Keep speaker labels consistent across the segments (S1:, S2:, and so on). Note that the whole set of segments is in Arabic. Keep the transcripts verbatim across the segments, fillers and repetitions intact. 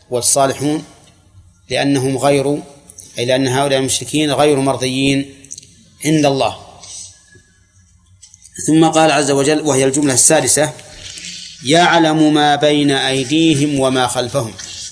S1: والصالحون لأنهم غير أي لأن هؤلاء المشركين غير مرضيين عند الله. ثم قال عز وجل وهي الجملة السادسة: يعلم ما بين أيديهم وما خلفهم.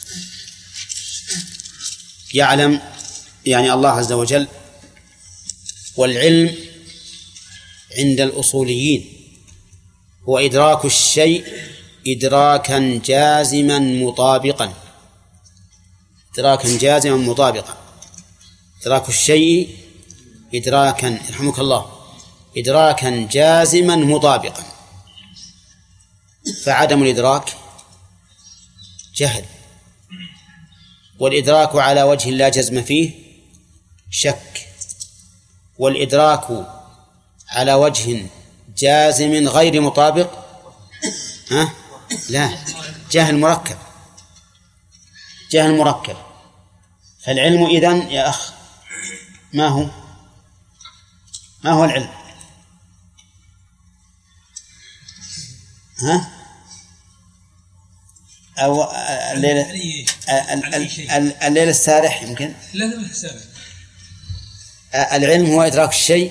S1: يعلم يعني الله عز وجل، والعلم عند الأصوليين هو إدراك الشيء إدراكا جازما مطابقا إدراكا جازما مطابقا إدراك الشيء إدراكا رحمك الله إدراكا جازما مطابقا، فعدم الإدراك جهل، والإدراك على وجه لا جزم فيه شك، والإدراك على وجه جازم غير مطابق ها؟ لا، جهل مركب جهل مركب. فالعلم إذن يا أخ ما هو ما هو العلم؟ ها؟ أو الليلة الليلة السارح يمكن
S2: لا لا سارح.
S1: العلم هو إدراك الشيء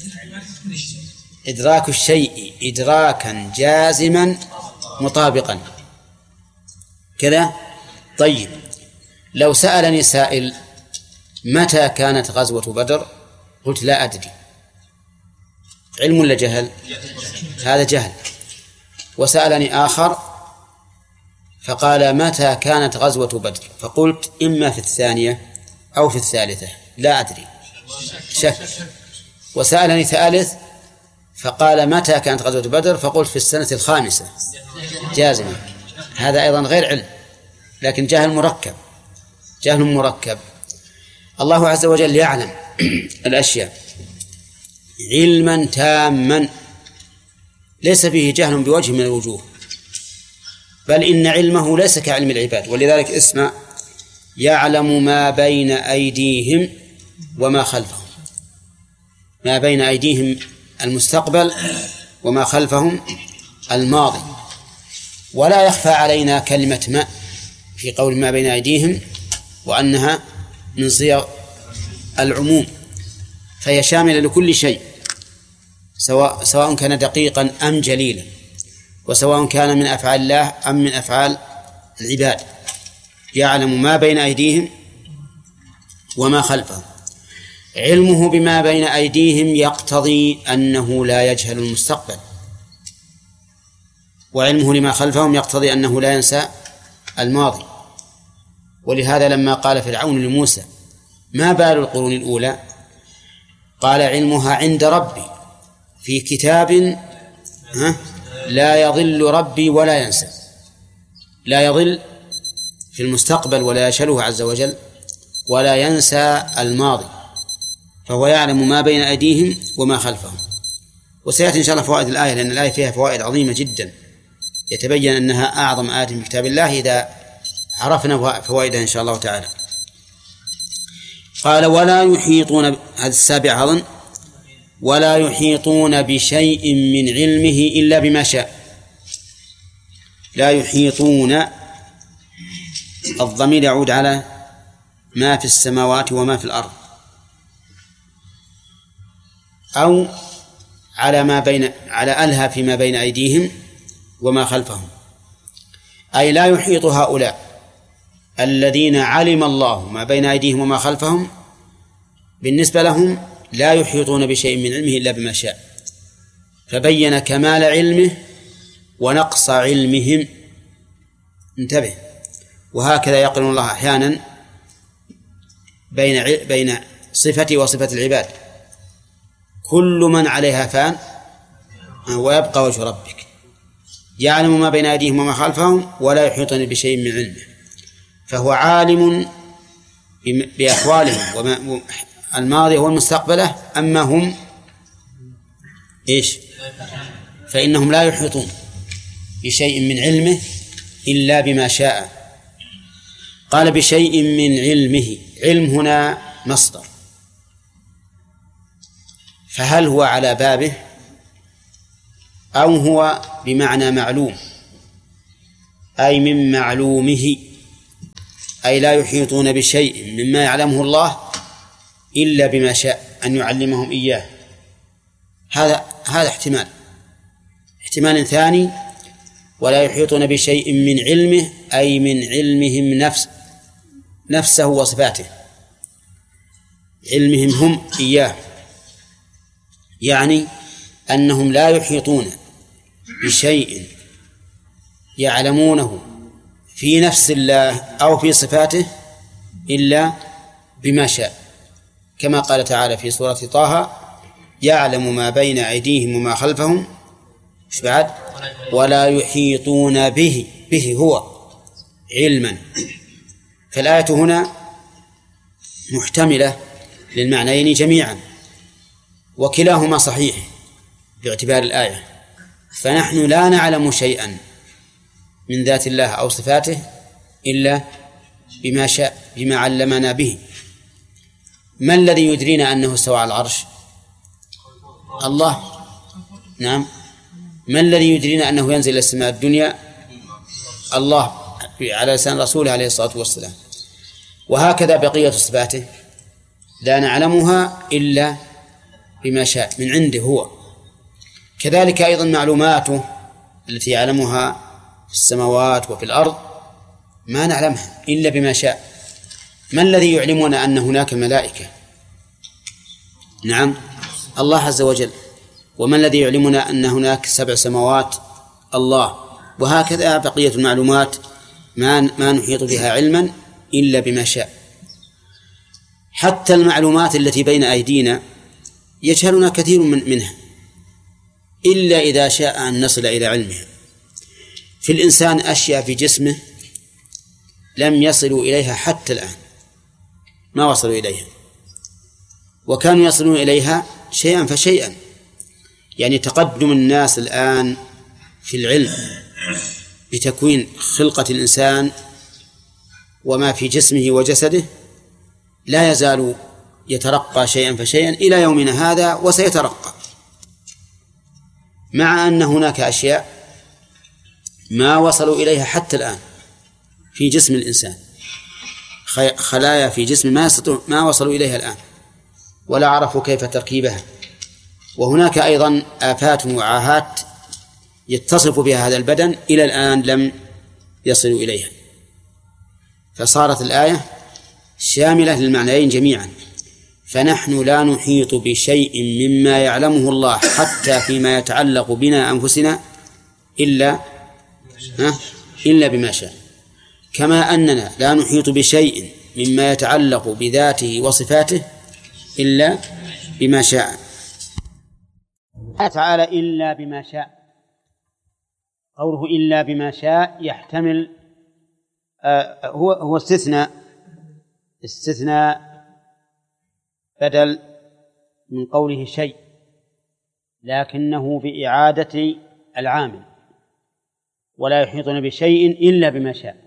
S1: إدراك الشيء إدراكا جازما مطابقا كذا. طيب، لو سألني سائل متى كانت غزوة بدر قلت لا أدري، علم ولا جهل؟ هذا جهل. وسألني آخر فقال متى كانت غزوة بدر فقلت إما في الثانية أو في الثالثة لا أدري، شك. وسألني ثالث فقال متى كانت غزوة بدر فقلت في السنة الخامسة جازما، هذا أيضا غير علم لكن جهل مركب جهل مركب. الله عز وجل يعلم الأشياء علما تاما ليس فيه جهل بوجه من الوجوه، بل إن علمه ليس كعلم العباد. ولذلك اسمع: يعلم ما بين أيديهم وما خلفهم. ما بين أيديهم المستقبل وما خلفهم الماضي. ولا يخفى علينا كلمة ما في قول ما بين أيديهم وأنها من صيغ العموم، فهي شاملة لكل شيء سواء سواء كان دقيقا أم جليلا، وسواء كان من أفعال الله أم من أفعال العباد. يعلم ما بين أيديهم وما خلفهم. علمه بما بين أيديهم يقتضي أنه لا يجهل المستقبل، وعلمه لما خلفهم يقتضي أنه لا ينسى الماضي. ولهذا لما قال فرعون لموسى ما بال القرون الأولى قال علمها عند ربي في كتاب لا يضل ربي ولا ينسى. لا يضل في المستقبل ولا يشله عز وجل ولا ينسى الماضي، فهو يعلم ما بين أيديهم وما خلفهم. وسيأتي إن شاء الله فوائد الآية، لأن الآية فيها فوائد عظيمة جدا يتبين أنها أعظم آية في كتاب الله إذا عرفنا فوائدها إن شاء الله تعالى. قال ولا يحيطون، هذا السابع أظن، ولا يحيطون بشيء من علمه إلا بما شاء. لا يحيطون الضمير يعود على ما في السماوات وما في الأرض، أو على ما بين على ألها فيما بين أيديهم وما خلفهم. أي لا يحيط هؤلاء الذين علم الله ما بين أيديهم وما خلفهم بالنسبة لهم لا يحيطون بشيء من علمه إلا بما شاء، فبين كمال علمه ونقص علمهم. انتبه، وهكذا يقرن الله أحيانا بين بين صفته وصفة العباد. كل من عليها فان ويبقى وجه ربك. يعلم ما بين أيديهم وما خلفهم ولا يحيطون بشيء من علمه، فهو عالم بأحوالهم وما الماضي والمستقبله. أما هم إيش؟ فإنهم لا يحيطون بشيء من علمه إلا بما شاء. قال بشيء من علمه، علم هنا مصدر، فهل هو على بابه أو هو بمعنى معلوم أي من معلومه؟ أي لا يحيطون بشيء مما يعلمه الله إلا بما شاء أن يعلمهم إياه. هذا هذا احتمال. احتمال ثاني: ولا يحيطون بشيء من علمه، أي من علمهم نفس نفسه وصفاته، علمهم هم إياه، يعني أنهم لا يحيطون بشيء يعلمونه في نفس الله أو في صفاته إلا بما شاء، كما قال تعالى في سورة طه: يعلم ما بين أيديهم وما خلفهم إيش بعد؟ ولا يحيطون به به هو علما. فالآية هنا محتملة للمعنيين جميعا، وكلاهما صحيح باعتبار الآية. فنحن لا نعلم شيئا من ذات الله أو صفاته إلا بما شاء، بما علمنا به. ما الذي يدرينا أنه استوى على العرش؟ الله. نعم. ما الذي يدرينا أنه ينزل إلى السماء الدنيا؟ الله، على لسان رسوله عليه الصلاة والسلام. وهكذا بقية صفاته لا نعلمها إلا بما شاء من عنده هو. كذلك أيضا معلوماته التي يعلمها في السماوات وفي الأرض ما نعلمها إلا بما شاء. ما الذي يعلمنا أن هناك ملائكة؟ نعم، الله عز وجل. وما الذي يعلمنا أن هناك سبع سماوات؟ الله. وهكذا بقية المعلومات ما ما نحيط بها علما إلا بما شاء. حتى المعلومات التي بين أيدينا يجهلنا كثير من منها إلا إذا شاء أن نصل إلى علمها. في الإنسان أشياء في جسمه لم يصلوا إليها حتى الآن، ما وصلوا إليها، وكانوا يصلون إليها شيئا فشيئا. يعني تقدم الناس الآن في العلم بتكوين خلقة الإنسان وما في جسمه وجسده لا يزال يترقى شيئا فشيئا إلى يومنا هذا، وسيترقى، مع أن هناك أشياء ما وصلوا إليها حتى الآن في جسم الإنسان، خلايا في جسم ما ما وصلوا إليها الآن ولا عرفوا كيف تركيبها. وهناك أيضا آفات وعاهات يتصف بها هذا البدن إلى الآن لم يصلوا إليها. فصارت الآية شاملة للمعنيين جميعا. فنحن لا نحيط بشيء مما يعلمه الله حتى فيما يتعلق بنا أنفسنا إلا إلا بما شاء، كما أننا لا نحيط بشيء مما يتعلق بذاته وصفاته إلا بما شاء. تعالى إلا بما شاء، قوله إلا بما شاء يحتمل آه هو هو استثناء استثناء بدل من قوله شيء، لكنه بإعادة العامل. ولا يحيطون بشيء إلا بما شاء،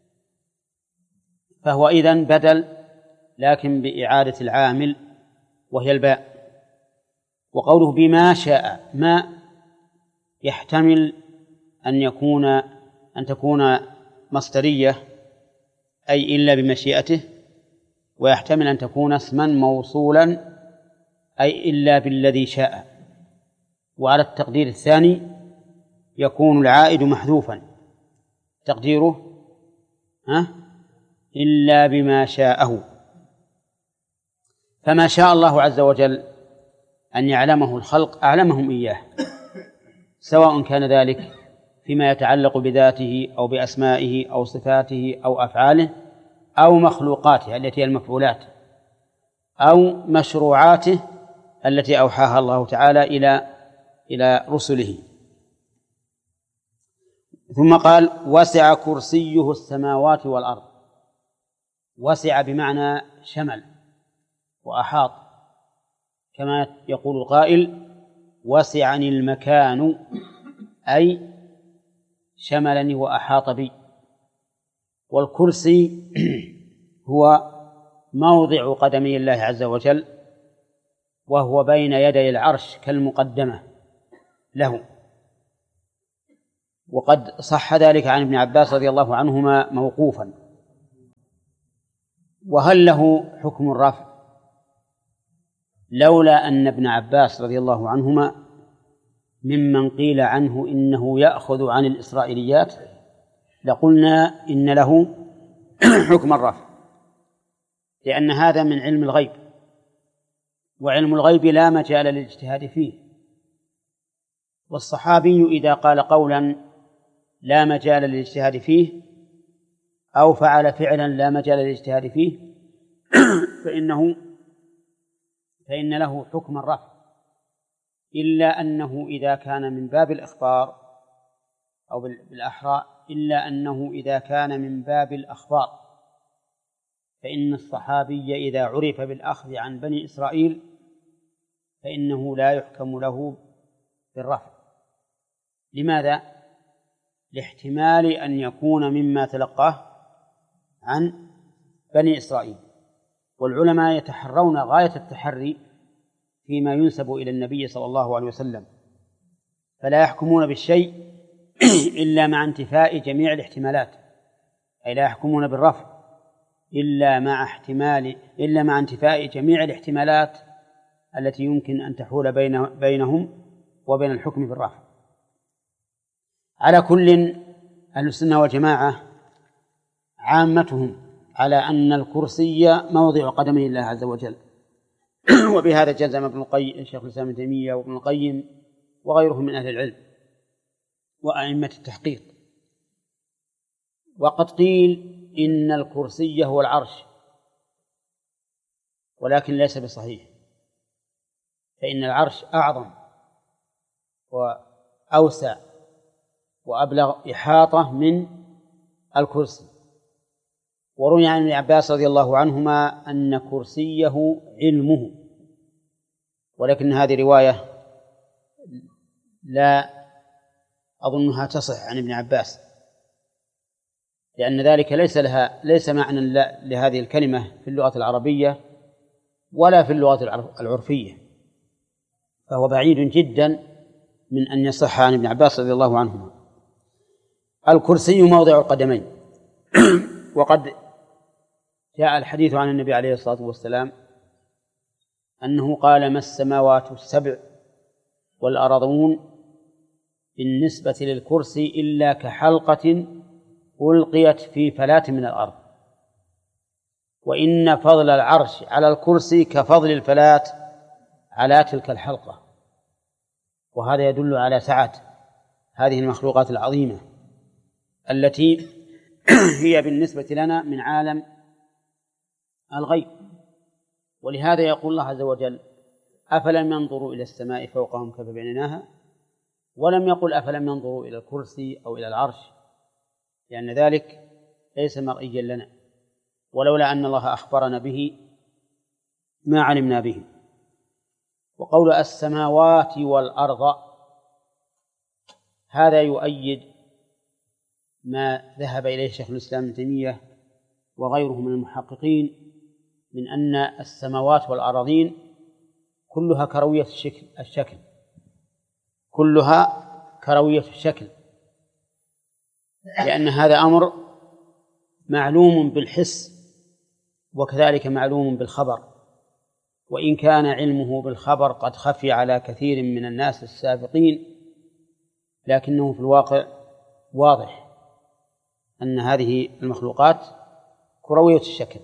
S1: فهو إذن بدل لكن بإعادة العامل وهي الباء. وقوله بما شاء، ما يحتمل أن يكون أن تكون مصدرية أي إلا بمشيئته، ويحتمل أن تكون اسما موصولا أي إلا بالذي شاء. وعلى التقدير الثاني يكون العائد محذوفا، تقديره ها إلا بما شاءه. فما شاء الله عز وجل أن يعلمه الخلق أعلمهم إياه، سواء كان ذلك فيما يتعلق بذاته أو بأسمائه أو صفاته أو أفعاله أو مخلوقاته التي هي المفعولات أو مشروعاته التي أوحاها الله تعالى إلى إلى رسله. ثم قال وسع كرسيه السماوات والأرض. وسع بمعنى شمل وأحاط، كما يقول القائل وسعني المكان، أي شملني وأحاط بي. والكرسي هو موضع قدمي الله عز وجل، وهو بين يدي العرش كالمقدمة له. وقد صح ذلك عن ابن عباس رضي الله عنهما موقوفا، وهل له حكم الرفع؟ لولا أن ابن عباس رضي الله عنهما ممن قيل عنه إنه يأخذ عن الإسرائيليات لقلنا إن له حكم الرفع، لأن هذا من علم الغيب، وعلم الغيب لا مجال للاجتهاد فيه. والصحابي إذا قال قولا لا مجال للاجتهاد فيه أو فعل فعلا لا مجال للاجتهاد فيه فإنه فإن له حكم الرفع، إلا أنه إذا كان من باب الإخبار أو بالأحرى إلا أنه إذا كان من باب الأخبار، فإن الصحابي إذا عرف بالأخذ عن بني إسرائيل فإنه لا يحكم له بالرفع. لماذا؟ لاحتمال أن يكون مما تلقاه عن بني إسرائيل، والعلماء يتحرون غاية التحري فيما ينسب إلى النبي صلى الله عليه وسلم، فلا يحكمون بالشيء إلا مع انتفاء جميع الاحتمالات، أي لا يحكمون بالرفع إلا مع احتمال إلا مع انتفاء جميع الاحتمالات التي يمكن أن تحول بين بينهم وبين الحكم بالرفع. على كل، أهل السنة والجماعة عامتهم على أن الكرسي موضع قدمي الله عز وجل، وبهذا جزم ابن القيم شيخ الإسلام ابن تيمية وابن القيم وغيرهم من أهل العلم وأئمة التحقيق. وقد قيل إن الكرسي هو العرش، ولكن ليس بصحيح، فإن العرش أعظم وأوسع وأبلغ إحاطة من الكرسي. وروي عن ابن عباس رضي الله عنهما أن كرسيه علمه، ولكن هذه رواية لا أظنها تصح عن ابن عباس، لأن ذلك ليس لها ليس معنى لهذه الكلمة في اللغة العربية ولا في اللغة العرفية، فهو بعيد جدا من أن يصح عن ابن عباس رضي الله عنهما. الكرسي موضع القدمين. وقد جاء الحديث عن النبي عليه الصلاة والسلام أنه قال: ما السماوات السبع والأرضون بالنسبة للكرسي إلا كحلقة ألقيت في فلاة من الأرض، وإن فضل العرش على الكرسي كفضل الفلاة على تلك الحلقة. وهذا يدل على سعة هذه المخلوقات العظيمة التي هي بالنسبة لنا من عالم الغيب. ولهذا يقول الله عز وجل: أفلم ينظروا إلى السماء فوقهم كيف بنيناها، ولم يقل أفلم ينظروا إلى الكرسي أو إلى العرش، لأن ذلك ليس مرئيا لنا، ولولا أن الله أخبرنا به ما علمنا به. وقول السماوات والأرض هذا يؤيد ما ذهب إليه شيخ الإسلام ابن تيمية وغيره من المحققين من أن السماوات والأراضين كلها كروية الشكل, الشكل كلها كروية الشكل لأن هذا أمر معلوم بالحس وكذلك معلوم بالخبر، وإن كان علمه بالخبر قد خفي على كثير من الناس السابقين، لكنه في الواقع واضح أن هذه المخلوقات كروية الشكل.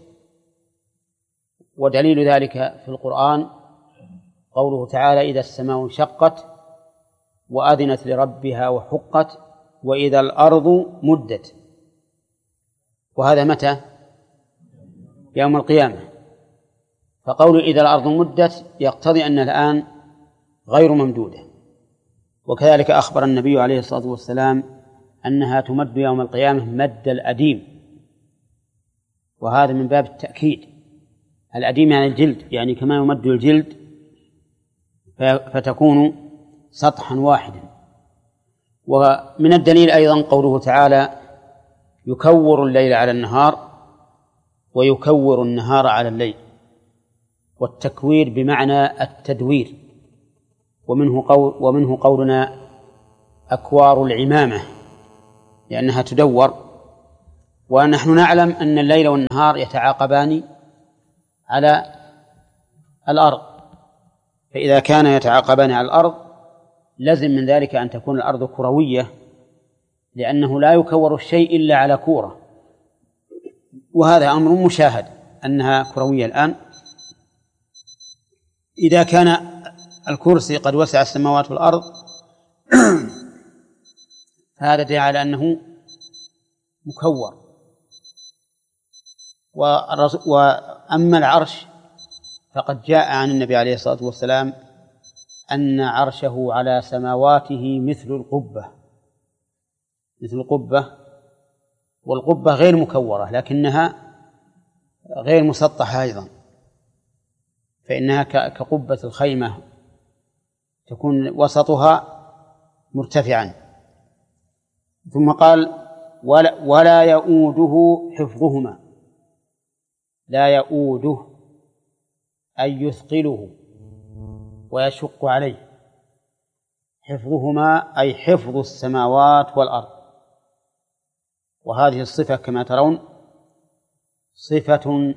S1: ودليل ذلك في القرآن قوله تعالى: إذا السماء انشقت وأذنت لربها وحقت وإذا الأرض مدت. وهذا متى؟ يوم القيامة. فقول إذا الأرض مدت يقتضي أن الآن غير ممدودة. وكذلك أخبر النبي عليه الصلاة والسلام أنها تمد يوم القيامة مد الأديم، وهذا من باب التأكيد. الأديم يعني الجلد، يعني كما يمد الجلد فتكون سطحا واحدا. ومن الدليل أيضا قوله تعالى: يكور الليل على النهار ويكور النهار على الليل. والتكوير بمعنى التدوير، ومنه قول ومنه قولنا أكوار العمامة لأنها تدور. ونحن نعلم أن الليل والنهار يتعاقبان على الأرض، فإذا كان يتعاقبان على الأرض لزم من ذلك أن تكون الأرض كروية، لأنه لا يكور الشيء إلا على كورة، وهذا أمر مشاهد أنها كروية الآن. إذا كان الكرسي قد وسع السماوات والأرض هذا دليل على أنه مكور. وأما العرش فقد جاء عن النبي عليه الصلاة والسلام أن عرشه على سماواته مثل القبة، مثل القبة، والقبة غير مكورة لكنها غير مسطحة أيضا، فإنها كقبة الخيمة تكون وسطها مرتفعا. ثم قال ولا, ولا يؤوده حفظهما، لا يؤوده أي يثقله ويشق عليه، حفظهما أي حفظ السماوات والأرض. وهذه الصفة كما ترون صفة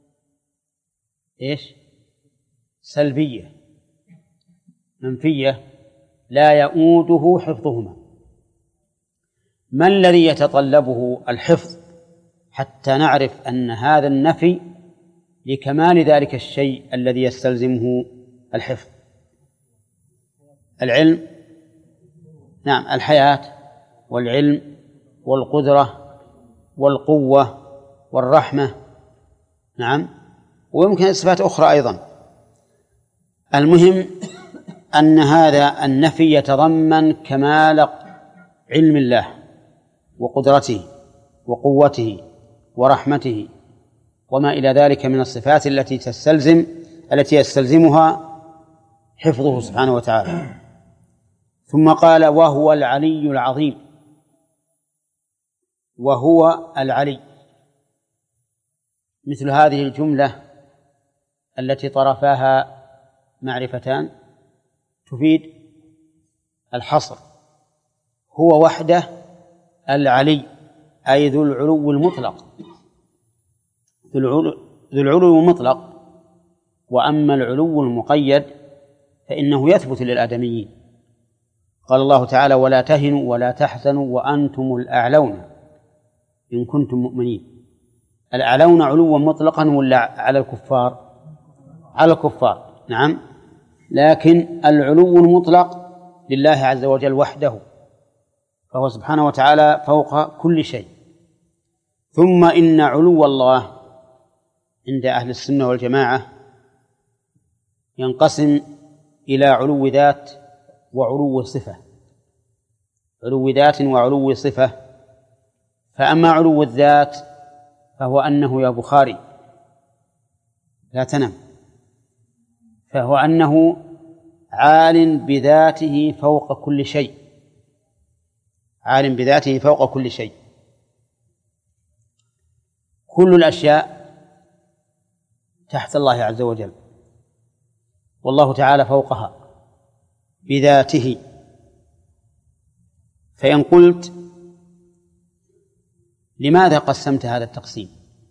S1: إيش؟ سلبية منفية، لا يؤوده حفظهما. ما الذي يتطلبه الحفظ حتى نعرف أن هذا النفي لكمال ذلك الشيء الذي يستلزمه الحفظ؟ العلم، نعم، الحياة والعلم والقدرة والقوة والرحمة، نعم، ويمكن صفات أخرى أيضا. المهم أن هذا النفي يتضمن كمال علم الله وقدرته وقوته ورحمته وما إلى ذلك من الصفات التي تستلزم التي يستلزمها حفظه سبحانه وتعالى. ثم قال وهو العلي العظيم، وهو العلي. مثل هذه الجملة التي طرفاها معرفتان تفيد الحصر. هو وحده العلي أي ذو العلو المطلق، ذو العلو المطلق. وأما العلو المقيد فإنه يثبت للآدميين. قال الله تعالى ولا تهنوا ولا تحزنوا وأنتم الأعلون إن كنتم مؤمنين. الأعلون علوا مطلقا ولا على الكفار؟ على الكفار، نعم، لكن العلو المطلق لله عز وجل وحده، فهو سبحانه وتعالى فوق كل شيء. ثم إن علو الله عند أهل السنة والجماعة ينقسم إلى علو ذات وعلو صفة، علو ذات وعلو صفة. فأما علو الذات فهو أنه يا بخاري لا تنم، فهو أنه عال بذاته فوق كل شيء، عال بذاته فوق كل شيء. كل الأشياء تحت الله عز وجل، والله تعالى فوقها بذاته. فإن قلت لماذا قسمت هذا التقسيم؟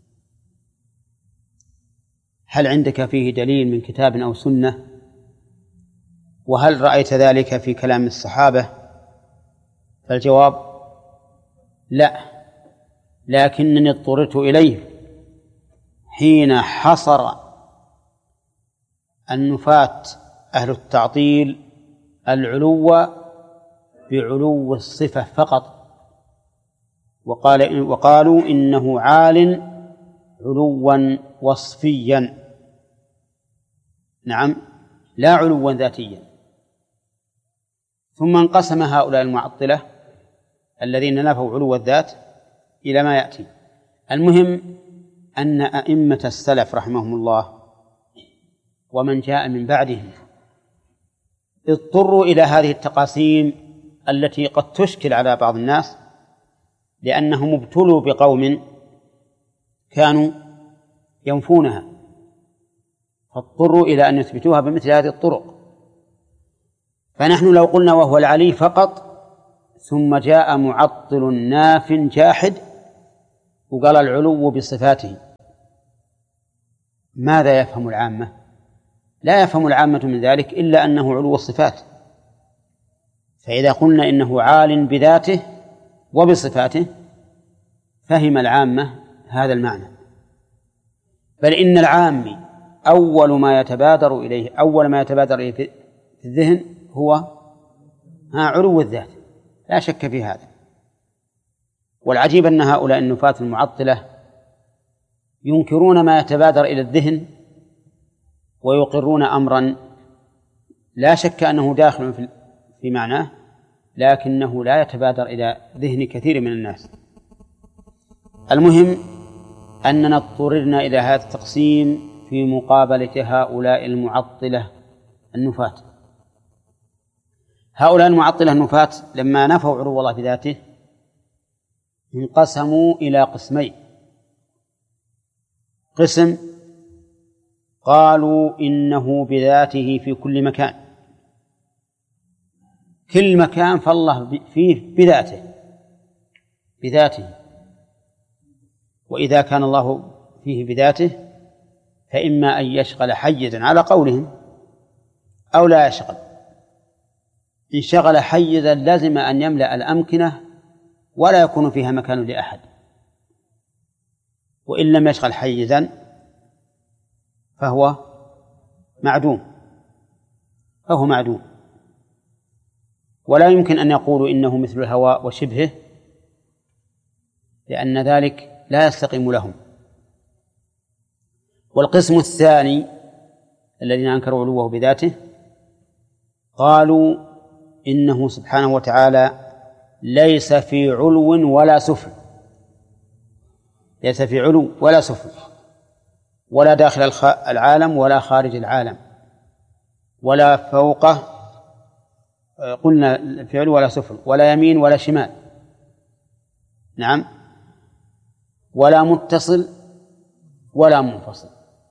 S1: هل عندك فيه دليل من كتاب أو سنة؟ وهل رأيت ذلك في كلام الصحابة؟ فالجواب لا، لكنني اضطررت إليه حين حصر النفاة أهل التعطيل العلو بعلو الصفة فقط، وقال وقالوا إنه عال علوا وصفيا، نعم، لا علوا ذاتيا. ثم انقسم هؤلاء المعطلة الذين نفوا علو الذات إلى ما يأتي. المهم أن أئمة السلف رحمهم الله ومن جاء من بعدهم اضطروا إلى هذه التقاسيم التي قد تشكل على بعض الناس، لأنهم ابتلوا بقوم كانوا ينفونها، فاضطروا إلى أن يثبتوها بمثل هذه الطرق. فنحن لو قلنا وهو العلي فقط ثم جاء معطل ناف جاحد وقال العلو بصفاته، ماذا يفهم العامة؟ لا يفهم العامة من ذلك إلا أنه علو الصفات. فإذا قلنا إنه عال بذاته وبصفاته فهم العامة هذا المعنى. بل إن العامي أول ما يتبادر إليه أول ما يتبادر إليه في الذهن هو ها علو الذات، لا شك في هذا. والعجيب أن هؤلاء النفاة المعطلة ينكرون ما يتبادر إلى الذهن ويقرون أمرا لا شك أنه داخل في معناه، لكنه لا يتبادر إلى ذهن كثير من الناس. المهم أننا اضطررنا إلى هذا التقسيم في مقابلة هؤلاء المعطلة النفاة. هؤلاء المعطلة النفاة لما نفوا علو الله بذاته انقسموا إلى قسمين. قسم قالوا إنه بذاته في كل مكان، كل مكان فالله فيه بذاته بذاته وإذا كان الله فيه بذاته فإما أن يشغل حيزا على قولهم أو لا يشغل. إن شغل حيزا لازم أن يملأ الأمكنة ولا يكون فيها مكان لأحد، وإن لم يشغل حيزا فهو معدوم فهو معدوم ولا يمكن أن يقولوا إنه مثل الهواء وشبهه، لأن ذلك لا يستقيم لهم. والقسم الثاني الذين أنكروا علوه بذاته قالوا إنه سبحانه وتعالى ليس في علو ولا سفل، ليس في علو ولا سفل، ولا داخل العالم ولا خارج العالم، ولا فوقه، قلنا في علو ولا سفل، ولا يمين ولا شمال، نعم، ولا متصل ولا منفصل.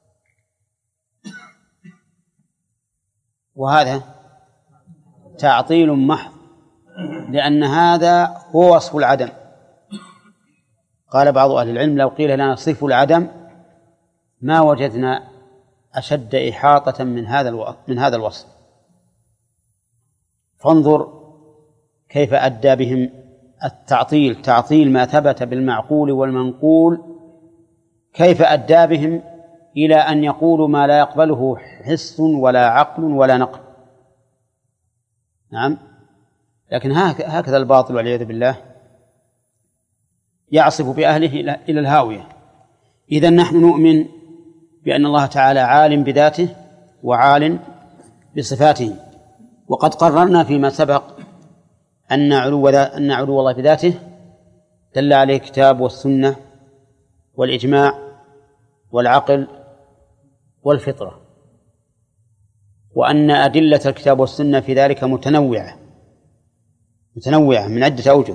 S1: وهذا تعطيل محض، لأن هذا هو وصف العدم. قال بعض أهل العلم لو قيل لنا صف العدم ما وجدنا أشد إحاطة من هذا من هذا الوصف. فانظر كيف أدى بهم التعطيل، تعطيل ما ثبت بالمعقول والمنقول، كيف أدى بهم إلى أن يقولوا ما لا يقبله حس ولا عقل ولا نقل. نعم، لكن هكذا الباطل والعياذ بالله يعصف بأهله إلى الهاوية. إذن نحن نؤمن بأن الله تعالى عالم بذاته وعال بصفاته، وقد قررنا فيما سبق أن علو أن علو الله بذاته دل عليه الكتاب والسنة والإجماع والعقل والفطرة، وأن أدلة الكتاب والسنة في ذلك متنوعة متنوعة من عدة أوجه،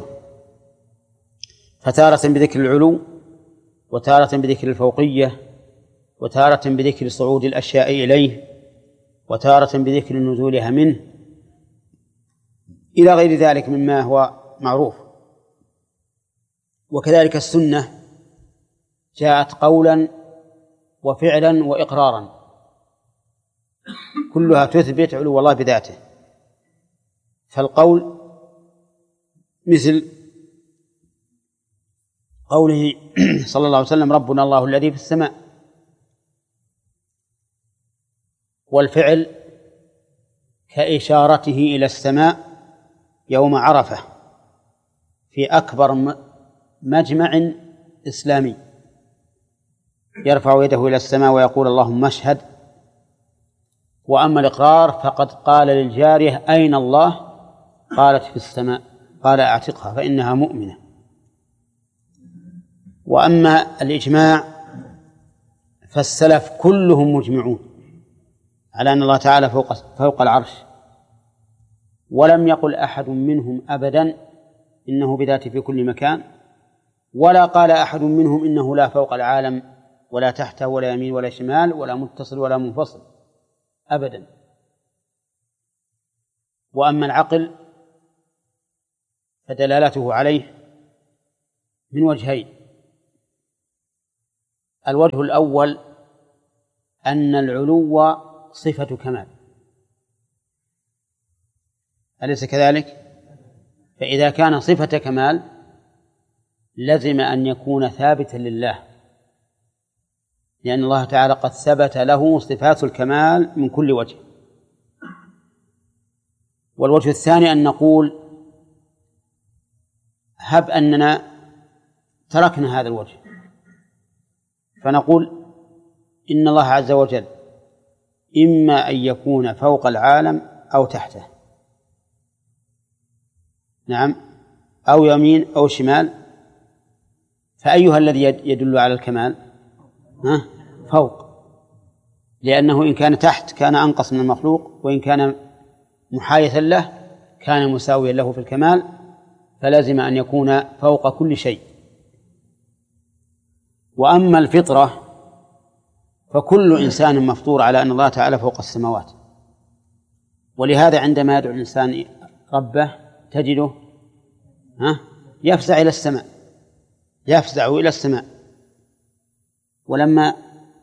S1: فتارة بذكر العلو، وتارة بذكر الفوقية، وتارة بذكر صعود الأشياء إليه، وتارة بذكر نزولها منه، إلى غير ذلك مما هو معروف. وكذلك السنة جاءت قولا وفعلا وإقرارا، كلها تثبت علو الله بذاته. فالقول مثل قوله صلى الله عليه وسلم ربنا الله الذي في السماء، والفعل كإشارته إلى السماء يوم عرفة في أكبر مجمع إسلامي، يرفع يده إلى السماء ويقول اللهم اشهد. وأما الإقرار فقد قال للجارية أين الله؟ قالت في السماء، قال أعتقها فإنها مؤمنة. وأما الإجماع فالسلف كلهم مجمعون على أن الله تعالى فوق, فوق العرش، ولم يقل أحد منهم أبدا إنه بذاته في كل مكان، ولا قال أحد منهم إنه لا فوق العالم ولا تحته ولا يمين ولا شمال ولا متصل ولا منفصل أبدا. وأما العقل فدلالته عليه من وجهين. الوجه الأول أن العلو صفة كمال، أليس كذلك؟ فإذا كان صفة كمال لزم أن يكون ثابتا لله، لأن الله تعالى قد ثبت له صفات الكمال من كل وجه. والوجه الثاني أن نقول هب أننا تركنا هذا الوجه، فنقول إن الله عز وجل إما أن يكون فوق العالم أو تحته، نعم، أو يمين أو شمال، فأيها الذي يدل على الكمال؟ ها؟ فوق، لأنه إن كان تحت كان أنقص من المخلوق، وإن كان محايثا له كان مساويا له في الكمال، فلازم أن يكون فوق كل شيء. وأما الفطرة فكل إنسان مفطور على أن الله تعالى فوق السماوات، ولهذا عندما يدعو الإنسان ربه تجده ها يفزع إلى السماء، يفزع إلى السماء. ولما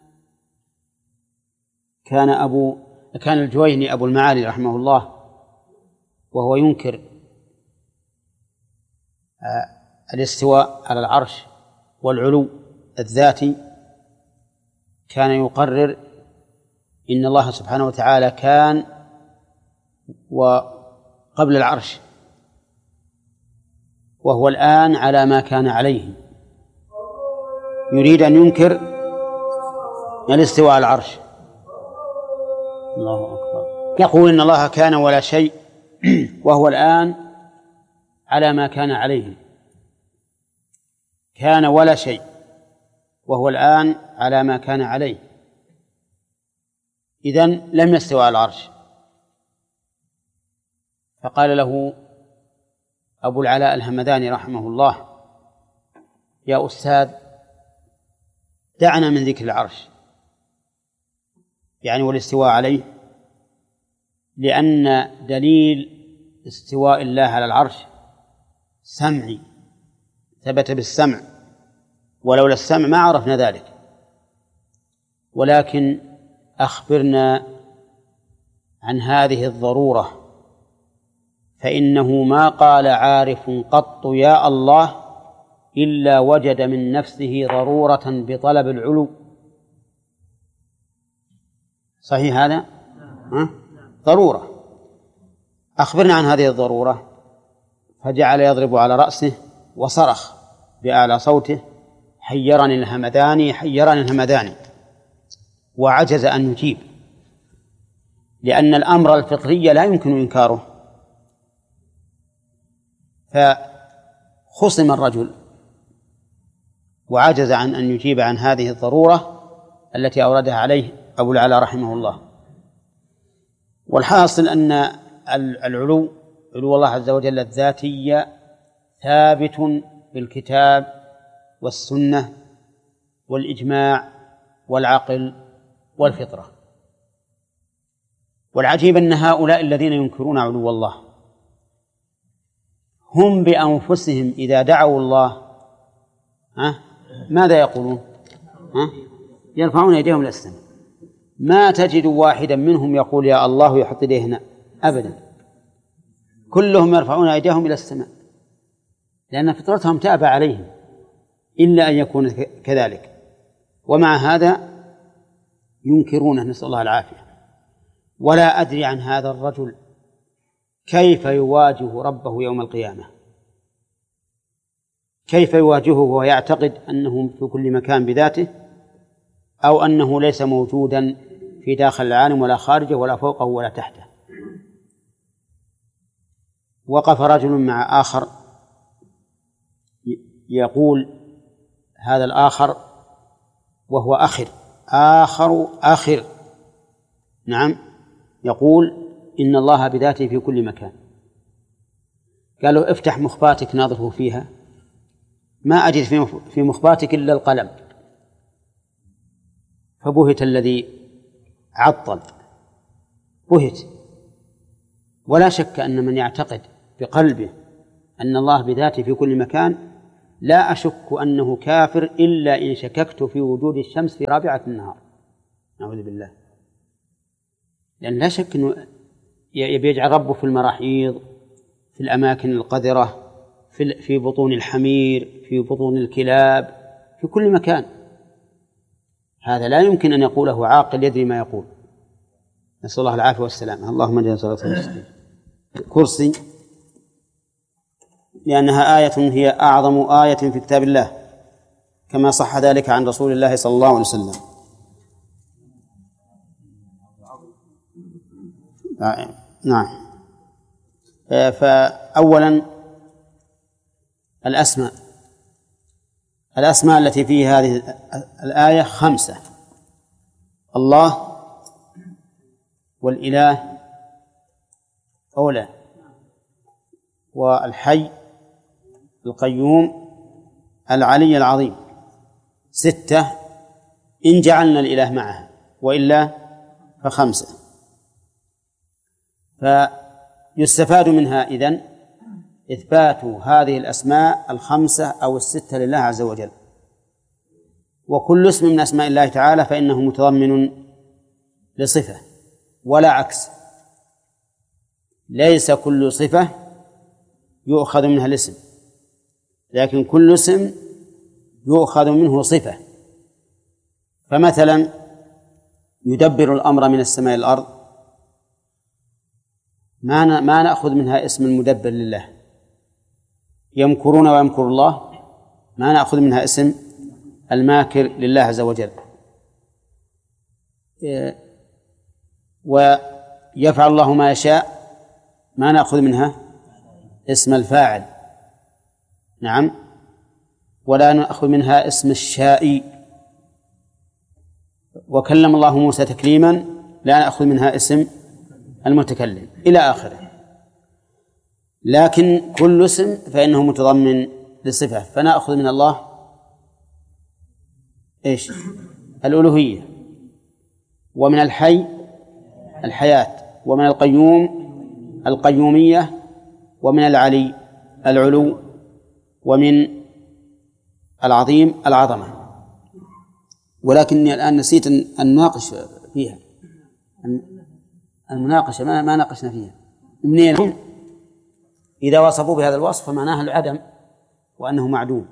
S1: كان أبو كان الجويني أبو المعالي رحمه الله وهو ينكر الاستواء على العرش والعلو الذاتي، كان يقرر إن الله سبحانه وتعالى كان وقبل العرش، وهو الآن على ما كان عليه. يريد أن ينكر الاستواء على العرش. الله أكبر. يقول إن الله كان ولا شيء وهو الآن على ما كان عليه، كان ولا شيء وهو الآن على ما كان عليه، إذن لم يستوى على العرش. فقال له أبو العلاء الهمداني رحمه الله: يا أستاذ دعنا من ذكر العرش يعني والاستواء عليه، لأن دليل استواء الله على العرش سمعي، ثبت بالسمع، ولولا السمع ما عرفنا ذلك. ولكن أخبرنا عن هذه الضرورة، فإنه ما قال عارف قط يا الله إلا وجد من نفسه ضرورة بطلب العلو. صحيح هذا؟ ها؟ ضرورة. أخبرنا عن هذه الضرورة. فجعل يضرب على رأسه وصرخ بأعلى صوته: حيرني الهمداني، حيرني الهمداني، وعجز أن يجيب، لأن الأمر الفطري لا يمكن إنكاره. فخصم الرجل وعجز عن أن يجيب عن هذه الضرورة التي أوردها عليه أبو العلاء رحمه الله. والحاصل أن العلو علو الله عز وجل الذاتي ثابت بالكتاب والسنة والإجماع والعقل والفطرة. والعجيب أن هؤلاء الذين ينكرون علو الله هم بأنفسهم إذا دعوا الله ها ماذا يقولون؟ ها؟ يرفعون يديهم إلى السماء. ما تجد واحدا منهم يقول يا الله يحط يديه هنا أبدا، كلهم يرفعون أيديهم إلى السماء، لأن فطرتهم تأبى عليهم إلا أن يكون كذلك. ومع هذا ينكرونه، نسأل الله العافية. ولا أدري عن هذا الرجل كيف يواجه ربه يوم القيامة، كيف يواجهه وهو يعتقد أنه في كل مكان بذاته، أو أنه ليس موجودا في داخل العالم ولا خارجه ولا فوقه ولا تحته. وقف رجل مع آخر يقول هذا الآخر وهو أخر آخر آخر نعم يقول إن الله بذاته في كل مكان. قالوا افتح مخباتك ناظره فيها، ما أجد في مخباتك إلا القلم. فبهت الذي عطل، بهت. ولا شك أن من يعتقد بقلبه أن الله بذاته في كل مكان لا أشك أنه كافر إلا إن شككت في وجود الشمس في رابعة النهار، نعوذ بالله. لأن لا شك أنه يبي يجعل ربه في المراحيض، في الأماكن القذرة، في في بطون الحمير، في بطون الكلاب، في كل مكان. هذا لا يمكن أن يقوله عاقل يدري ما يقول. نسأل الله العافية والسلامة. اللهم اجعلنا صلاة المسلمين. كرسي لأنها آية هي أعظم آية في كتاب الله، كما صح ذلك عن رسول الله صلى الله عليه وسلم. نعم. فأولا الأسماء الأسماء التي في هذه الآية خمسة: الله، والإله أولى، والحي، القيوم، العلي العظيم. ستة إن جعلنا الإله معها، وإلا فخمسة. فيستفاد منها إذن إثبات هذه الأسماء الخمسة أو الستة لله عز وجل. وكل اسم من أسماء الله تعالى فإنه متضمن لصفة ولا عكس. ليس كل صفة يؤخذ منها الاسم، لكن كل اسم يؤخذ منه صفة. فمثلا يدبر الأمر من السماء إلى الأرض، ما ما نأخذ منها اسم المدبر لله. يمكرون ويمكر الله، ما نأخذ منها اسم الماكر لله عز وجل. ويفعل الله ما يشاء، ما نأخذ منها اسم الفاعل. نعم. ولا نأخذ منها اسم الشائي. وكلم الله موسى تكليما، لا نأخذ منها اسم المتكلم، إلى آخره. لكن كل اسم فإنه متضمن لصفة، فنأخذ من الله إيش؟ الألوهية، ومن الحي الحياة، ومن القيوم القيومية، ومن العلي العلو، ومن العظيم العظمة. ولكني الآن نسيت أن نناقش فيها المناقشة، ما ما ناقشنا فيها. منين؟ إذا وصفوا بهذا الوصف فمعناها العدم وأنه معدوم.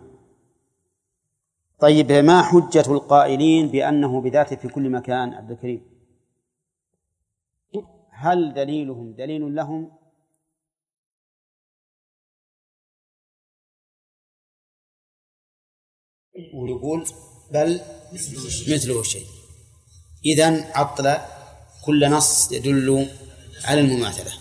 S1: طيب، ما حجة القائلين بأنه بذاته في كل مكان؟ عبد الكريم، هل دليلهم دليل لهم؟ ويقول بل مثله الشيء. إذن عطل كل نص يدل على المماثلة،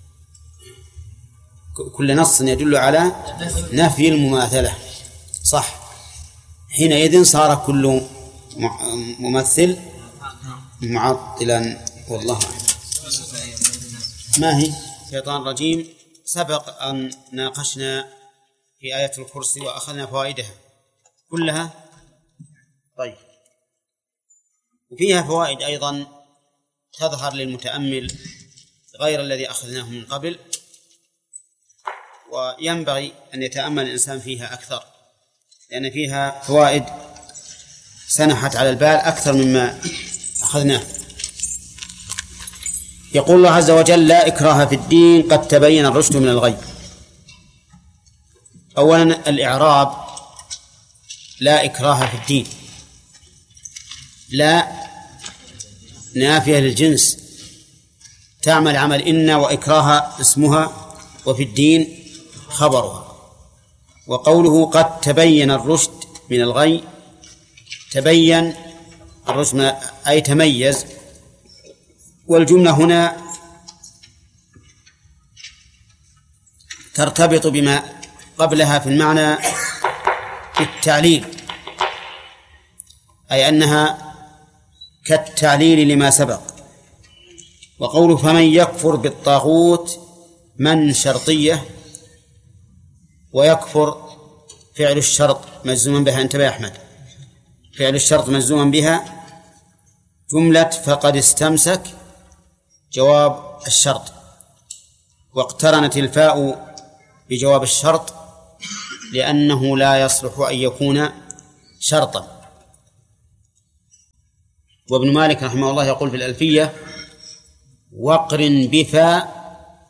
S1: كل نص يدل على نفي المماثلة، صح؟ حينئذ صار كل ممثل معطلا، والله أعلم. ما هي شيطان رجيم؟ سبق أن ناقشنا في آية الكرسي وأخذنا فوائدها كلها. طيب، وفيها فوائد أيضا تظهر للمتأمل غير الذي أخذناه من قبل، وينبغي أن يتأمل الإنسان فيها أكثر، لأن فيها فوائد سنحت على البال أكثر مما أخذناه. يقول الله عز وجل: لا إكراه في الدين قد تبين الرشد من الغي. أولا الإعراب لا إكراه في الدين، لا نافية للجنس، تعمل عمل إن، وإكراه اسمها، وفي الدين خبرها. وقوله قد تبين الرشد من الغي، تبين الرشد أي تميز. والجملة هنا ترتبط بما قبلها في المعنى في التعليل، أي أنها كالتعليل لما سبق. وقوله فمن يكفر بالطاغوت من شرطية، ويكفر فعل الشرط مجزوما بها. انتبه يا أحمد، فعل الشرط مجزوما بها جملة فقد استمسك جواب الشرط، واقترنت الفاء بجواب الشرط لأنه لا يصلح أن يكون شرطا. وابن مالك رحمه الله يقول في الألفية: وقرن بفاء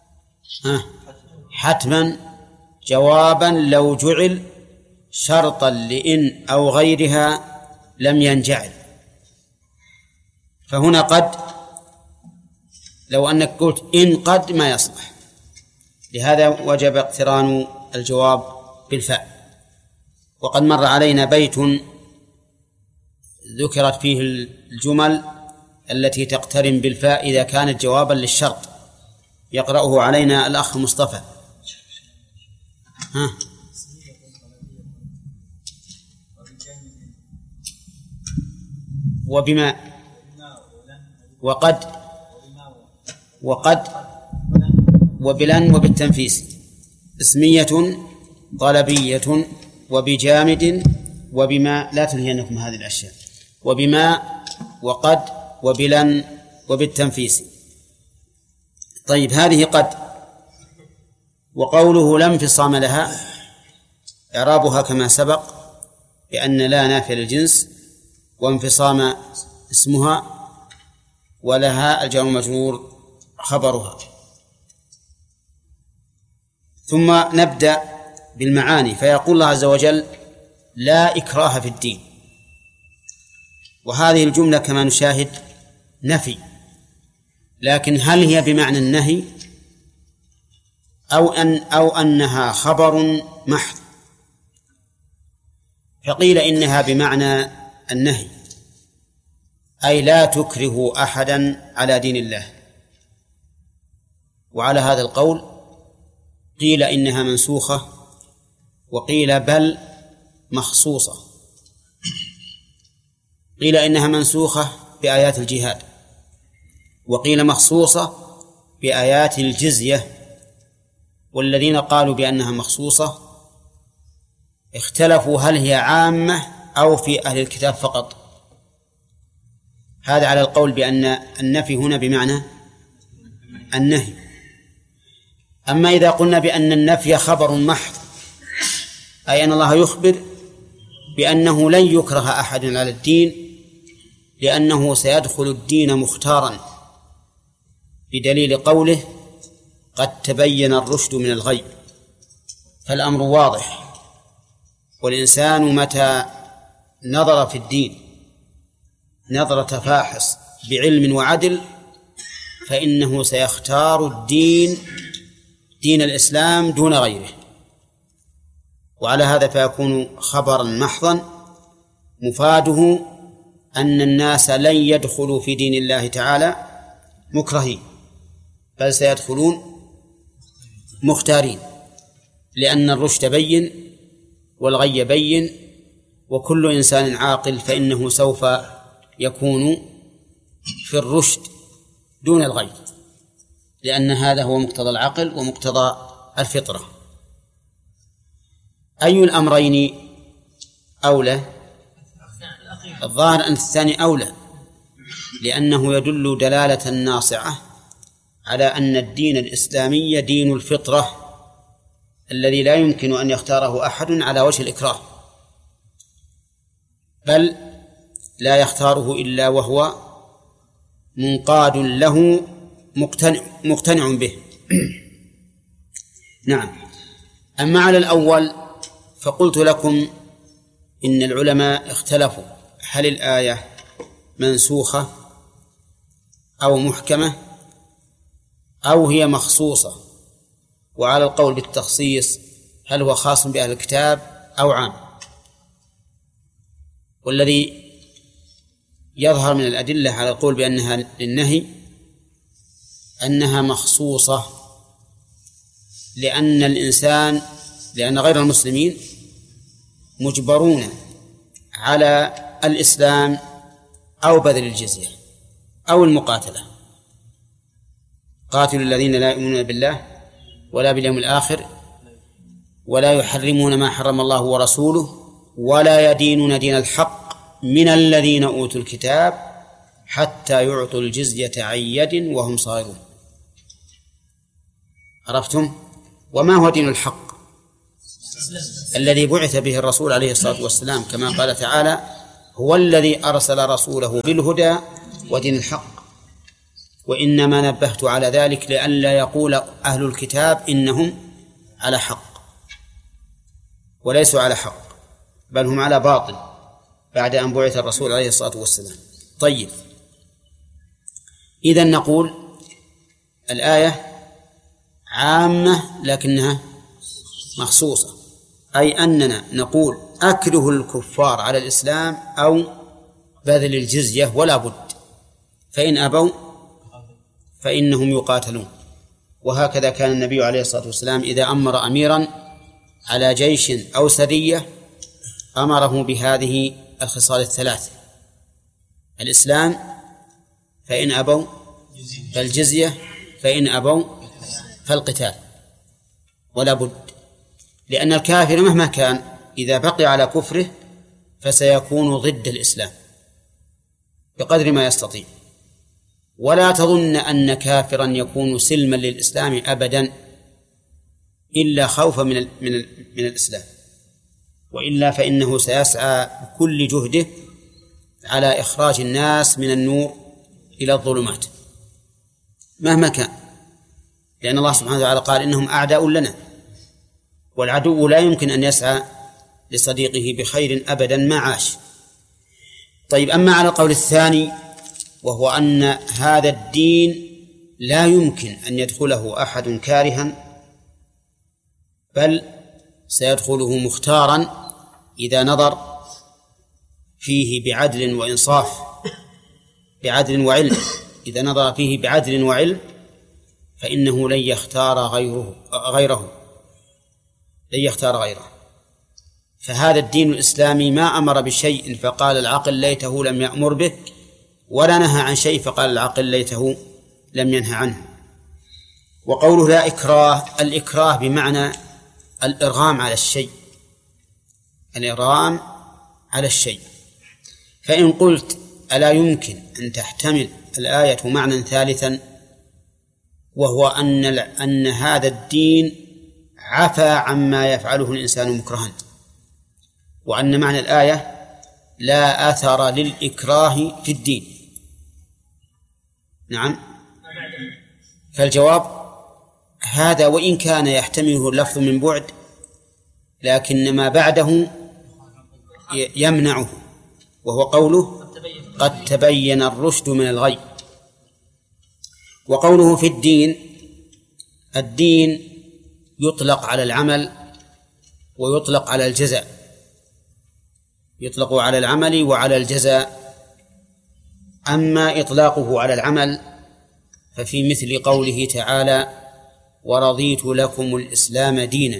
S1: حتما جوابا لو جعل شرطا لإن أو غيرها لم ينجعل. فهنا قد، لو أنك قلت إن قد ما يصلح، لهذا وجب اقتران الجواب بالفاء. وقد مر علينا بيت ذكرت فيه الجمل التي تقترن بالفاء إذا كانت جوابا للشرط، يقرأه علينا الأخ مصطفى. ها وبما وقد وقد وبلن وبالتنفيس، اسمية طلبية وبجامد وبما، لا تلهينكم هذه الأشياء، وبما وقد وبلن وبالتنفيس. طيب، هذه قد. وقوله لا انفصام لها إعرابها كما سبق بأن لا نافية للجنس، وانفصام اسمها، ولها الجار والمجرور خبرها. ثم نبدأ بالمعاني. فيقول الله عز وجل: لا إكراه في الدين. وهذه الجملة كما نشاهد نفي، لكن هل هي بمعنى النهي أو أن أو أنها خبر محض؟ فقيل إنها بمعنى النهي، أي لا تكرهوا أحدا على دين الله. وعلى هذا القول قيل إنها منسوخة، وقيل بل مخصوصة. قيل إنها منسوخة بآيات الجهاد، وقيل مخصوصة بآيات الجزية. والذين قالوا بأنها مخصوصة اختلفوا هل هي عامة أو في أهل الكتاب فقط. هذا على القول بأن النفي هنا بمعنى النهي. أما إذا قلنا بأن النفي خبر محض، أي أن الله يخبر بأنه لن يكره أحد على الدين، لأنه سيدخل الدين مختارا، بدليل قوله: قد تبين الرشد من الغي. فالأمر واضح، والإنسان متى نظر في الدين نظرة فاحص بعلم وعدل فإنه سيختار الدين، دين الإسلام، دون غيره. وعلى هذا فيكون خبرا محضا مفاده أن الناس لن يدخلوا في دين الله تعالى مكرهين، بل سيدخلون مختارين، لأن الرشد بين والغي بين، وكل إنسان عاقل فإنه سوف يكون في الرشد دون الغي، لأن هذا هو مقتضى العقل ومقتضى الفطرة. أي الأمرين أولى؟ الظاهر أن الثاني أولى، لأنه يدل دلالة ناصعة على أن الدين الإسلامي دين الفطرة الذي لا يمكن أن يختاره أحد على وجه الإكراه، بل لا يختاره إلا وهو منقاد له مقتنع, مقتنع به. نعم. أما على الأول فقلت لكم إن العلماء اختلفوا هل الآية منسوخة أو محكمة أو هي مخصوصة، وعلى القول بالتخصيص هل هو خاص بأهل الكتاب أو عام. والذي يظهر من الأدلة على القول بأنها للنهي أنها مخصوصة، لأن الإنسان لأن غير المسلمين مجبرون على الإسلام أو بذل الجزية أو المقاتلة. قاتلوا الذين لا يؤمنون بالله ولا باليوم الآخر ولا يحرمون ما حرم الله ورسوله ولا يدينون دين الحق من الذين أوتوا الكتاب حتى يعطوا الجزية عن يد وهم صاغرون. عرفتم؟ وما هو دين الحق؟ الذي بعث به الرسول عليه الصلاة والسلام، كما قال تعالى: هو الذي أرسل رسوله بالهدى ودين الحق. وإنما نبهت على ذلك لئلا يقول أهل الكتاب إنهم على حق، وليسوا على حق، بل هم على باطل بعد أن بعث الرسول عليه الصلاة والسلام. طيب، إذن نقول الآية عامة لكنها مخصوصة، أي أننا نقول أكره الكفار على الإسلام أو بذل الجزية ولا بد، فإن أبوا فإنهم يقاتلون. وهكذا كان النبي عليه الصلاة والسلام إذا أمر أميرا على جيش أو سرية أمره بهذه الخصال الثلاث: الإسلام فإن أبوا فالجزية، فإن أبوا فالقتال، ولا بد، لأن الكافر مهما كان إذا بقي على كفره فسيكون ضد الإسلام بقدر ما يستطيع. ولا تظن أن كافرا يكون سلما للإسلام أبدا إلا خوفا من, من, من الإسلام، وإلا فإنه سيسعى بكل جهده على إخراج الناس من النور إلى الظلمات مهما كان، لأن الله سبحانه وتعالى قال إنهم أعداء لنا، والعدو لا يمكن أن يسعى لصديقه بخير أبدا ما عاش. طيب، أما على القول الثاني وهو أن هذا الدين لا يمكن أن يدخله أحد كارها، بل سيدخله مختارا إذا نظر فيه بعدل وإنصاف، بعدل وعلم، إذا نظر فيه بعدل وعلم فإنه لن يختار غيره غيره لن يختار غيره. فهذا الدين الإسلامي ما أمر بشيء فقال العقل ليته لم يأمر به، ولا نهى عن شيء فقال العقل ليته لم ينهى عنه. وقوله لا إكراه، الإكراه بمعنى الإرغام على الشيء، الإرغام على الشيء. فإن قلت ألا يمكن أن تحتمل الآية معنى ثالثا، وهو أن أن هذا الدين عفى عما يفعله الإنسان مكرها، وأن معنى الآية لا أثر للإكراه في الدين. نعم، فالجواب هذا وإن كان يحتمله اللفظ من بعد، لكن ما بعده يمنعه، وهو قوله قد تبين الرشد من الغي. وقوله في الدين، الدين يطلق على العمل ويطلق على الجزاء، يطلق على العمل وعلى الجزاء. أما إطلاقه على العمل ففي مثل قوله تعالى ورضيت لكم الإسلام دينا،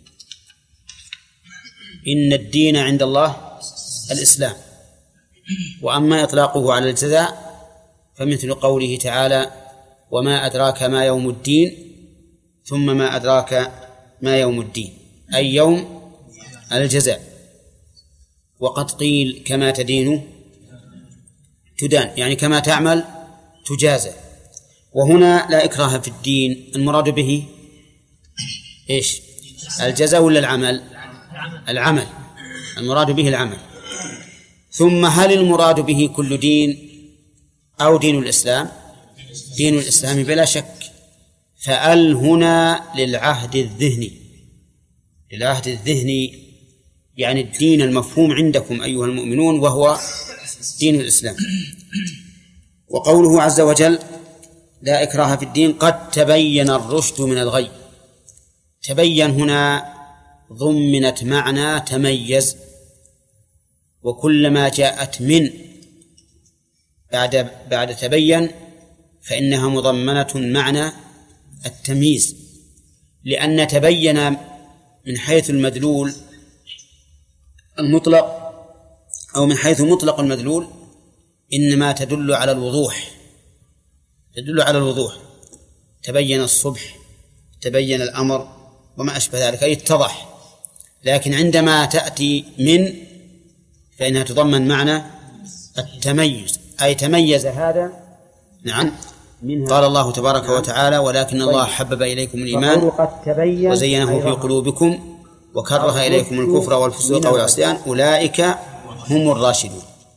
S1: إن الدين عند الله الإسلام. وأما إطلاقه على الجزاء فمثل قوله تعالى وما أدراك ما يوم الدين، ثم ما أدراك ما يوم الدين، أي يوم الجزاء. وقد قيل كما تدين تدان، يعني كما تعمل تجازى. وهنا لا إكراه في الدين، المراد به إيش؟ الجزاء ولا العمل؟ العمل، المراد به العمل. ثم هل المراد به كل دين أو دين الإسلام؟ دين الإسلام بلا شك. فأل هنا للعهد الذهني، للعهد الذهني يعني الدين المفهوم عندكم أيها المؤمنون، وهو دين الإسلام. وقوله عز وجل لا إكراه في الدين قد تبين الرشد من الغي، تبين هنا ضمنت معنى تميز، وكلما جاءت من بعد بعد تبين فإنها مضمنة معنى التمييز، لأن تبين من حيث المدلول المطلق أو من حيث مطلق المدلول إنما تدل على الوضوح، تدل على الوضوح. تبين الصبح، تبين الأمر وما أشبه ذلك، أي اتضح. لكن عندما تأتي من فإنها تضمن معنى التميز، أي تميز هذا. نعم، قال الله تبارك وتعالى ولكن الله حبب إليكم الإيمان وزينه في قلوبكم وكره إليكم الكفر والفسوق والعصيان أولئك هم الراشدون.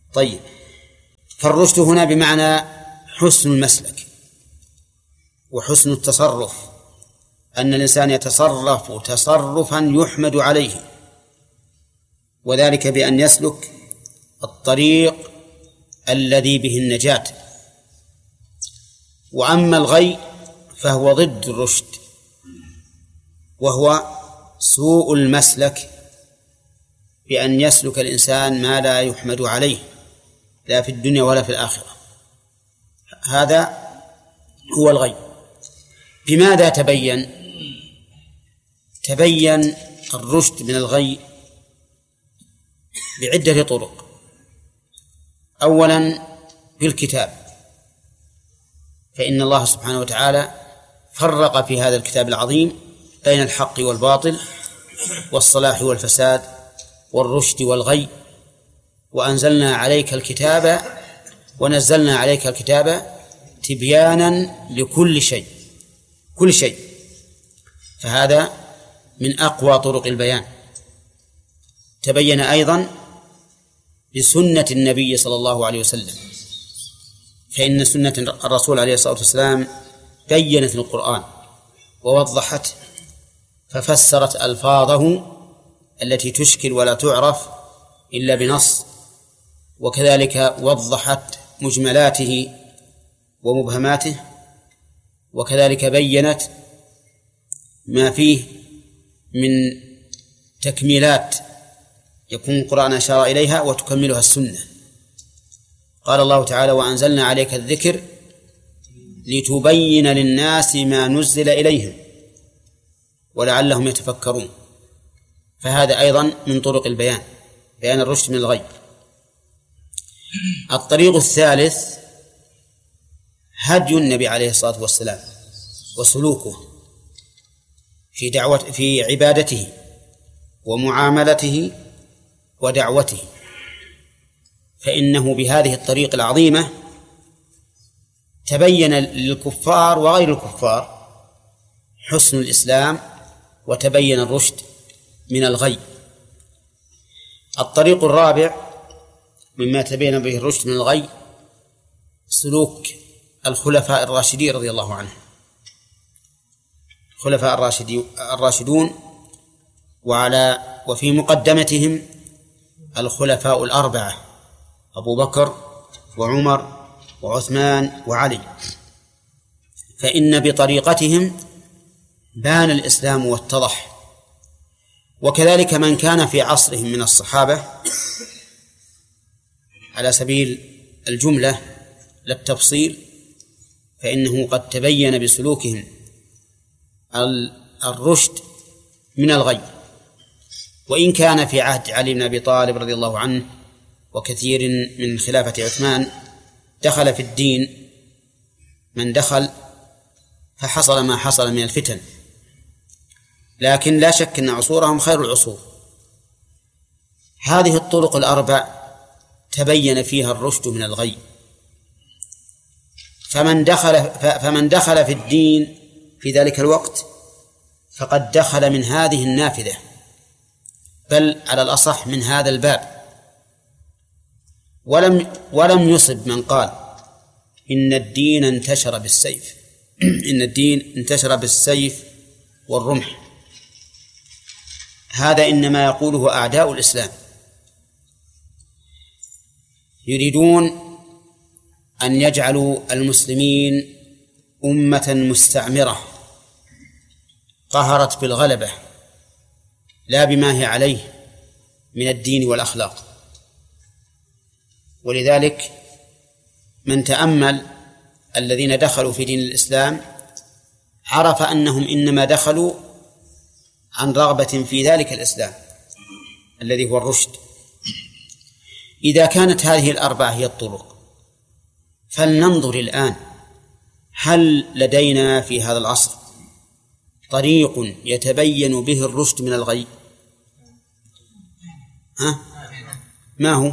S1: طيب، فالرشد هنا بمعنى حسن المسلك وحسن التصرف، أن الإنسان يتصرف تصرفا يحمد عليه، وذلك بأن يسلك الطريق الذي به النجاة. وأما الغي فهو ضد الرشد، وهو سوء المسلك، بأن يسلك الإنسان ما لا يحمد عليه لا في الدنيا ولا في الآخرة، هذا هو الغي. بماذا تبين؟ تبين الرشد من الغي بعدة طرق. أولا بالكتاب، فإن الله سبحانه وتعالى فرق في هذا الكتاب العظيم بين الحق والباطل والصلاح والفساد والرشد والغي، وأنزلنا عليك الكتاب ونزلنا عليك الكتاب تبيانا لكل شيء، كل شيء، فهذا من أقوى طرق البيان. تبين أيضا بسنة النبي صلى الله عليه وسلم، فإن سنة الرسول عليه الصلاة والسلام بيّنت القرآن ووضحت، ففسرت ألفاظه التي تشكل ولا تعرف إلا بنص، وكذلك وضحت مجملاته ومبهماته، وكذلك بيّنت ما فيه من تكميلات يكون القرآن أشار إليها وتكملها السنة. قال الله تعالى: وأنزلنا عليك الذكر لتبين للناس ما نزل إليهم ولعلهم يتفكرون، فهذا أيضا من طرق البيان، بيان الرشد من الغي. الطريق الثالث هدي النبي عليه الصلاة والسلام وسلوكه في دعوة في عبادته ومعاملته ودعوته، فإنه بهذه الطريق العظيمة تبين للكفار وغير الكفار حسن الإسلام وتبين الرشد من الغي. الطريق الرابع مما تبين به الرشد من الغي سلوك الخلفاء الراشدين رضي الله عنهم، الخلفاء الراشدون، وعلى وفي مقدمتهم الخلفاء الأربعة أبو بكر وعمر وعثمان وعلي، فإن بطريقتهم بان الإسلام واتضح. وكذلك من كان في عصرهم من الصحابة على سبيل الجملة لا التفصيل، فإنه قد تبين بسلوكهم الرشد من الغي. وإن كان في عهد علي بن أبي طالب رضي الله عنه وكثير من خلافة عثمان دخل في الدين من دخل فحصل ما حصل من الفتن، لكن لا شك أن عصورهم خير العصور. هذه الطرق الأربع تبين فيها الرشد من الغي، فمن دخل فمن دخل في الدين في ذلك الوقت فقد دخل من هذه النافذة، بل على الأصح من هذا الباب، ولم ولم يصب من قال إن الدين انتشر بالسيف إن الدين انتشر بالسيف والرمح. هذا إنما يقوله أعداء الإسلام، يريدون أن يجعلوا المسلمين أمة مستعمرة قهرت بالغلبة لا بما هي عليه من الدين والأخلاق. ولذلك من تأمل الذين دخلوا في دين الإسلام عرف أنهم إنما دخلوا عن رغبة في ذلك الإسلام الذي هو الرشد. إذا كانت هذه الأربعة هي الطرق، فلننظر الآن هل لدينا في هذا العصر طريق يتبين به الرشد من الغي؟ ها؟ ما هو؟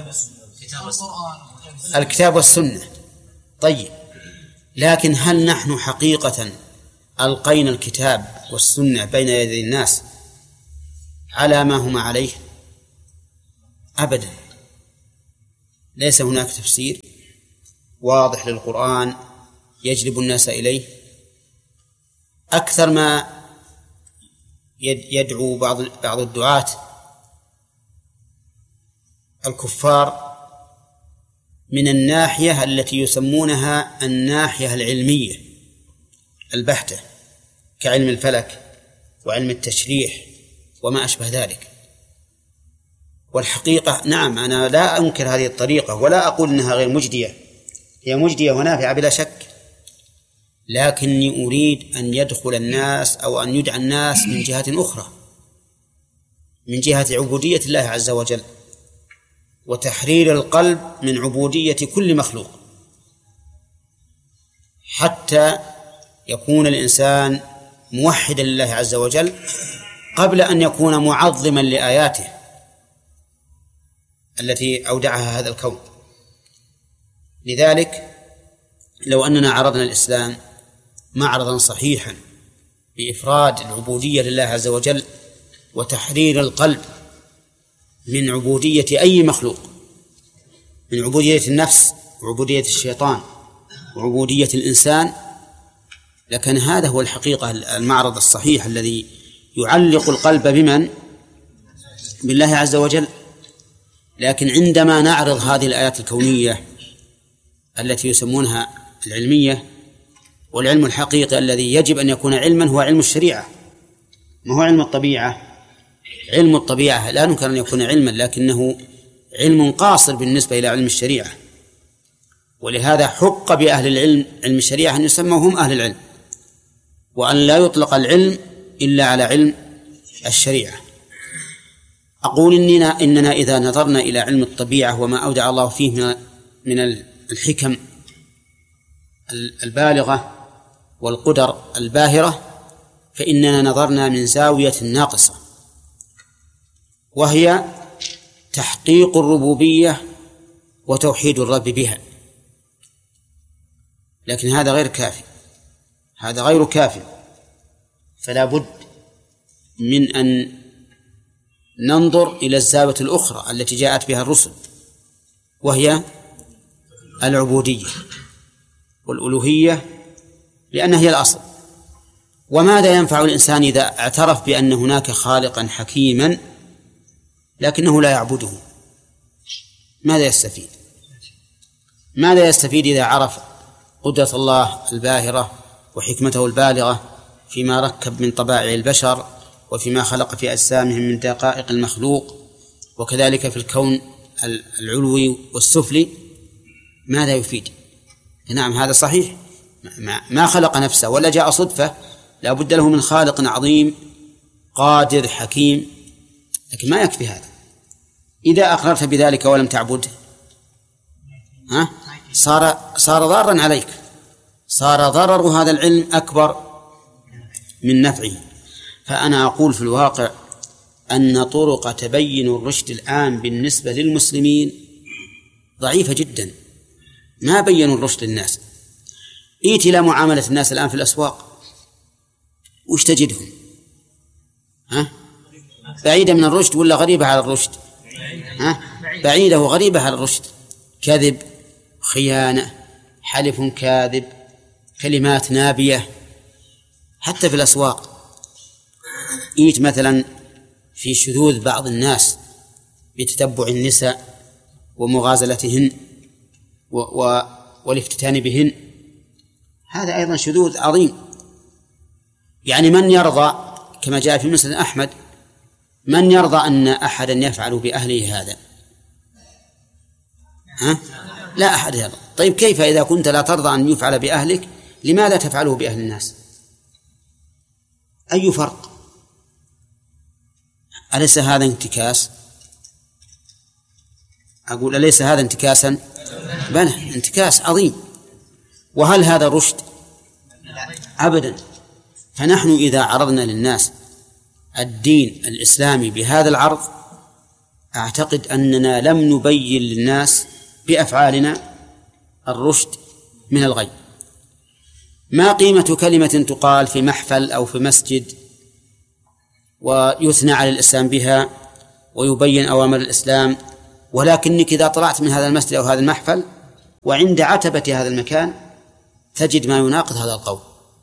S1: الكتاب والسنة. طيب، لكن هل نحن حقيقة ألقينا الكتاب والسنة بين يدي الناس على ما هما عليه؟ أبدا. ليس هناك تفسير واضح للقرآن يجلب الناس إليه. أكثر ما يدعو بعض بعض الدعاة الكفار من الناحية التي يسمونها الناحية العلمية البحتة، كعلم الفلك وعلم التشريح وما أشبه ذلك. والحقيقة نعم، أنا لا أنكر هذه الطريقة ولا أقول أنها غير مجدية، هي مجدية ونافعة بلا شك، لكني أريد أن يدخل الناس أو أن يدعى الناس من جهة أخرى، من جهة عبودية الله عز وجل وتحرير القلب من عبودية كل مخلوق، حتى يكون الإنسان موحدا لله عز وجل قبل أن يكون معظما لآياته التي أودعها هذا الكون. لذلك لو أننا عرضنا الإسلام معرضا صحيحا بإفراد العبودية لله عز وجل وتحرير القلب من عبودية أي مخلوق، من عبودية النفس وعبودية الشيطان وعبودية الإنسان، لكن هذا هو الحقيقة المعرض الصحيح الذي يعلق القلب بمن؟ بالله عز وجل. لكن عندما نعرض هذه الآيات الكونية التي يسمونها العلمية، والعلم الحقيقي الذي يجب أن يكون علما هو علم الشريعة، ما هو علم الطبيعة. علم الطبيعة لا يمكن أن يكون علما، لكنه علم قاصر بالنسبة إلى علم الشريعة، ولهذا حق بأهل العلم علم الشريعة أن يسموا هم أهل العلم، وأن لا يطلق العلم إلا على علم الشريعة. أقول إننا, إننا إذا نظرنا إلى علم الطبيعة وما أودع الله فيه من من الحكم البالغة والقدر الباهرة، فإننا نظرنا من زاوية ناقصة، وهي تحقيق الربوبية وتوحيد الرب بها. لكن هذا غير كافي، هذا غير كافي، فلا بد من أن ننظر إلى الزاوية الأخرى التي جاءت بها الرسل، وهي العبودية والألوهية، لأنها هي الأصل. وماذا ينفع الإنسان إذا اعترف بأن هناك خالقا حكيما لكنه لا يعبده؟ ماذا يستفيد؟ ماذا يستفيد إذا عرف قدرة الله الباهرة وحكمته البالغة فيما ركب من طبائع البشر وفيما خلق في أجسامهم من دقائق المخلوق، وكذلك في الكون العلوي والسفلي؟ ماذا يفيد؟ نعم هذا صحيح، ما خلق نفسه ولا جاء صدفة، لا بد له من خالق عظيم قادر حكيم، لكن ما يكفي هذا. إذا أقررت بذلك ولم تعبده ها صار صار ضارا عليك، صار ضرر هذا العلم أكبر من نفعه. فأنا أقول في الواقع أن طرق تبين الرشد الآن بالنسبة للمسلمين ضعيفة جدا، ما بينوا الرشد للناس. إيتي إلى معاملة الناس الآن في الأسواق، وش تجدهم؟ ها؟ بعيدة من الرشد ولا غريبة على الرشد؟ ها؟ بعيدة وغريبة على الرشد، كذب، خيانة، حلف كاذب، كلمات نابية، حتى في الأسواق. إيت مثلا في شذوذ بعض الناس بتتبع النساء ومغازلتهن و... و... والافتتان بهن، هذا أيضا شذوذ عظيم. يعني من يرضى كما جاء في مسند أحمد، من يرضى أن أحدا يفعل بأهله هذا؟ ها؟ لا أحد يرضى. طيب كيف إذا كنت لا ترضى أن يفعل بأهلك، لماذا تفعله بأهل الناس؟ أي فرق؟ أليس هذا انتكاس؟ أقول أليس هذا انتكاسا؟ بلى، انتكاس عظيم. وهل هذا رشد؟ أبدا. فنحن إذا عرضنا للناس الدين الإسلامي بهذا العرض، أعتقد أننا لم نبين للناس بأفعالنا الرشد من الغي. ما قيمة كلمة تقال في محفل أو في مسجد ويثنى على الإسلام بها ويبين أوامر الإسلام ولكنك إذا طلعت من هذا المسجد أو هذا المحفل وعند عتبة هذا المكان تجد ما يناقض هذا القول،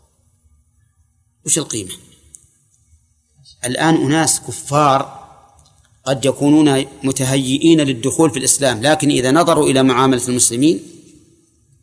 S1: وش القيمة؟ الآن أناس كفار قد يكونون متهيئين للدخول في الإسلام، لكن إذا نظروا إلى معاملة المسلمين